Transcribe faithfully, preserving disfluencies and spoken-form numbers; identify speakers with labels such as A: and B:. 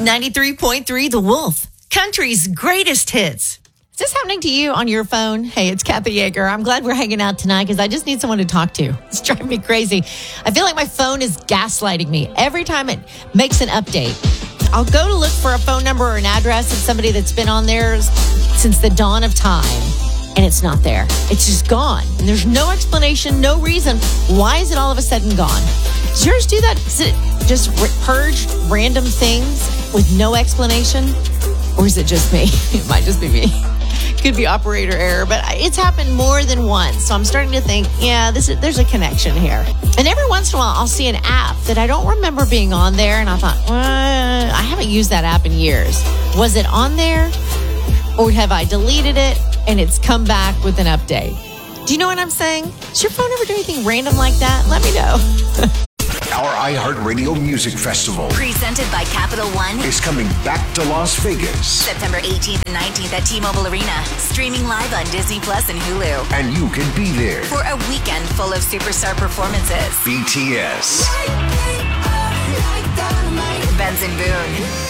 A: ninety-three point three The Wolf, country's greatest hits. Is this happening to you on your phone? Hey, it's Kathy Yeager. I'm glad we're hanging out tonight because I just need someone to talk to. It's driving me crazy. I feel like my phone is gaslighting me. Every time it makes an update, I'll go to look for a phone number or an address of somebody that's been on there since the dawn of time, and it's not there. It's just gone. And there's no explanation, no reason. Why is it all of a sudden gone? Does yours do that? Does it just purge random things with no explanation? Or is it just me? It might just be me. Could be operator error, but it's happened more than once. So I'm starting to think, yeah, this is, there's a connection here. And every once in a while, I'll see an app that I don't remember being on there. And I thought, uh, I haven't used that app in years. Was it on there? Or have I deleted it and it's come back with an update? Do you know what I'm saying? Does your phone ever do anything random like that? Let me know.
B: Our iHeartRadio Music Festival,
C: presented by Capital One,
B: is coming back to Las Vegas.
C: September eighteenth and nineteenth at T-Mobile Arena. Streaming live on Disney Plus and Hulu.
B: And you can be there
C: for a weekend full of superstar performances.
B: B T S,
C: Benson Boone,